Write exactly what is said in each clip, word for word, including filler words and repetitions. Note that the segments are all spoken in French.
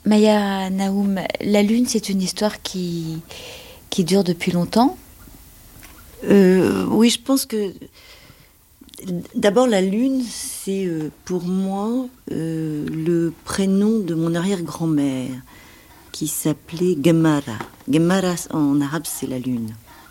Maya Naoum, la Lune, c'est une histoire qui, qui dure depuis longtemps. euh, Oui, je pense que... D'abord, la Lune, c'est euh, pour moi euh, le prénom de mon arrière-grand-mère, qui s'appelait Gemara. Gemara, en arabe, c'est la Lune.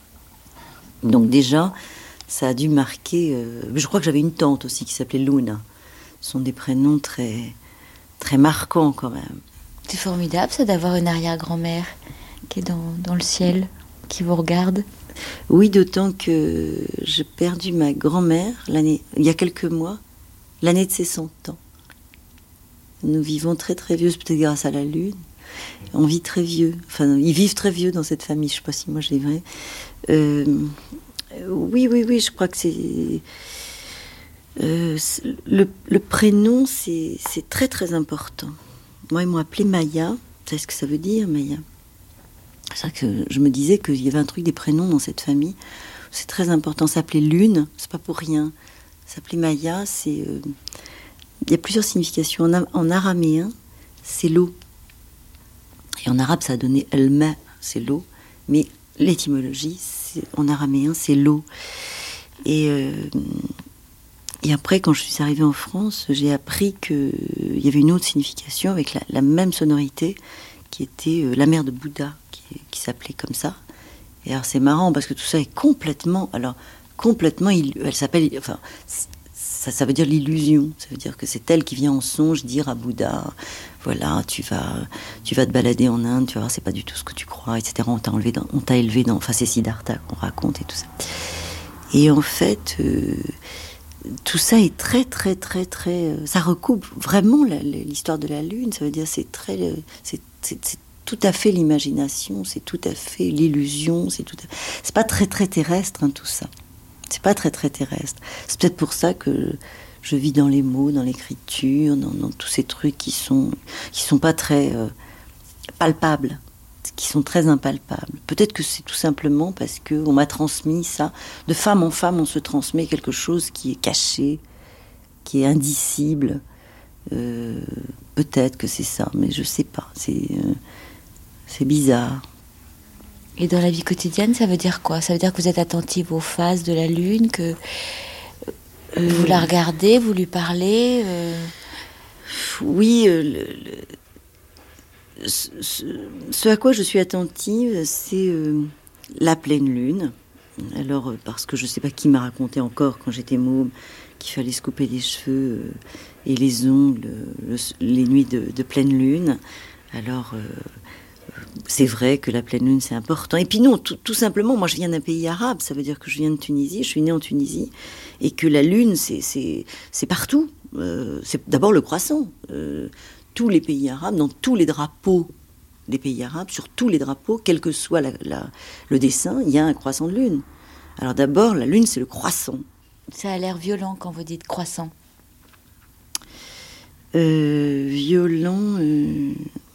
Donc déjà, ça a dû marquer... Euh, je crois que j'avais une tante aussi qui s'appelait Luna. Ce sont des prénoms très, très marquants quand même. C'est formidable, ça, d'avoir une arrière-grand-mère qui est dans, dans le ciel, qui vous regarde. Oui, d'autant que j'ai perdu ma grand-mère l'année, il y a quelques mois, l'année de ses cent ans. Nous vivons très très vieux, peut-être grâce à la Lune. On vit très vieux. Enfin, ils vivent très vieux dans cette famille. Je ne sais pas si moi j'ai vrai. Euh, oui, oui, oui, je crois que c'est... Euh, le, le prénom, c'est, c'est très très important. Moi, ils m'ont appelée Maya. Vous savez ce que ça veut dire, Maya? C'est vrai que je me disais qu'il y avait un truc des prénoms dans cette famille. C'est très important. S'appeler Lune, c'est pas pour rien. S'appeler Maya, c'est... Euh, il y a plusieurs significations. En, en araméen, c'est l'eau. Et en arabe, ça a donné Elma, c'est l'eau. Mais l'étymologie, c'est, en araméen, c'est l'eau. Et, euh, et après, quand je suis arrivée en France, j'ai appris qu'il y avait une autre signification avec la, la même sonorité, qui était euh, la mère de Bouddha, qui, qui s'appelait comme ça. Et alors c'est marrant parce que tout ça est complètement, alors complètement, elle s'appelle, enfin, ça, ça veut dire l'illusion. Ça veut dire que c'est elle qui vient en songe dire à Bouddha, voilà, tu vas, tu vas te balader en Inde, tu vas voir, c'est pas du tout ce que tu crois, et cetera. On t'a enlevé, dans, on t'a élevé dans, enfin c'est Siddhartha qu'on raconte et tout ça. Et en fait, euh, tout ça est très, très, très, très, ça recoupe vraiment la, l'histoire de la Lune. Ça veut dire c'est très, c'est, c'est, c'est tout à fait l'imagination, c'est tout à fait l'illusion, c'est tout. À... C'est pas très, très terrestre, hein, tout ça. C'est pas très, très terrestre. C'est peut-être pour ça que je vis dans les mots, dans l'écriture, dans, dans tous ces trucs qui sont, qui sont pas très euh, palpables, qui sont très impalpables. Peut-être que c'est tout simplement parce qu'on m'a transmis ça. De femme en femme, on se transmet quelque chose qui est caché, qui est indicible. Euh, peut-être que c'est ça, mais je sais pas. C'est, euh, c'est bizarre. Et dans la vie quotidienne, ça veut dire quoi? Ça veut dire que vous êtes attentive aux phases de la Lune, que euh, vous la regardez, vous lui parlez euh... Oui, euh, le, le, ce, ce à quoi je suis attentive, c'est euh, la pleine Lune. Alors, parce que je sais pas qui m'a raconté encore, quand j'étais môme, qu'il fallait se couper les cheveux euh, et les ongles le, les nuits de, de pleine Lune. Alors... Euh, c'est vrai que la pleine lune, c'est important. Et puis non, tout, tout simplement, moi je viens d'un pays arabe, ça veut dire que je viens de Tunisie, je suis née en Tunisie, et que la lune, c'est, c'est, c'est partout. Euh, c'est d'abord le croissant. Euh, tous les pays arabes, dans tous les drapeaux des pays arabes, sur tous les drapeaux, quel que soit la, la, le dessin, il y a un croissant de lune. Alors d'abord, la lune, c'est le croissant. Ça a l'air violent quand vous dites croissant. Euh, violent... Euh,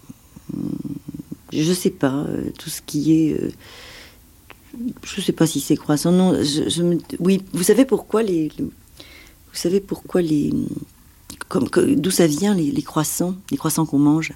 Je sais pas, euh, tout ce qui est... Euh, je sais pas si c'est croissant. Non, je, je me, oui, vous savez pourquoi les... les vous savez pourquoi les... Comme, que, d'où ça vient, les, les croissants, les croissants qu'on mange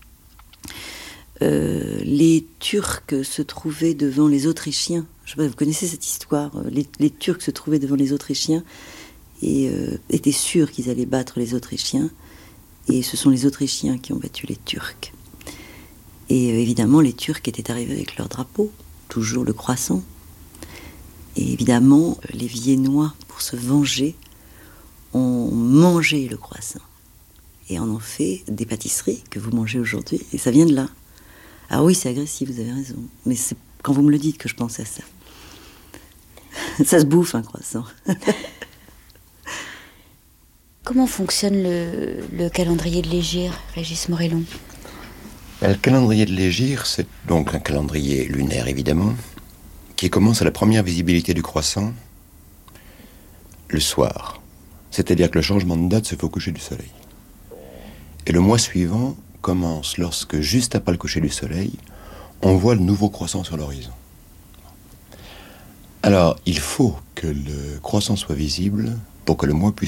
euh, Les Turcs se trouvaient devant les Autrichiens. Je sais pas, vous connaissez cette histoire. Les, les Turcs se trouvaient devant les Autrichiens et euh, étaient sûrs qu'ils allaient battre les Autrichiens. Et ce sont les Autrichiens qui ont battu les Turcs. Et euh, évidemment, les Turcs étaient arrivés avec leur drapeau, toujours le croissant. Et évidemment, les Viennois, pour se venger, ont mangé le croissant. Et on en fait des pâtisseries que vous mangez aujourd'hui. Et ça vient de là. Ah oui, c'est agressif, vous avez raison. Mais c'est quand vous me le dites que je pense à ça. Ça se bouffe, un croissant. Comment fonctionne le, le calendrier de l'Hégire, Régis Morellon? Le calendrier de l'Hégire, c'est donc un calendrier lunaire, évidemment, qui commence à la première visibilité du croissant, le soir. C'est-à-dire que le changement de date se fait au coucher du soleil. Et le mois suivant commence lorsque, juste après le coucher du soleil, on voit le nouveau croissant sur l'horizon. Alors, il faut que le croissant soit visible pour que le mois puisse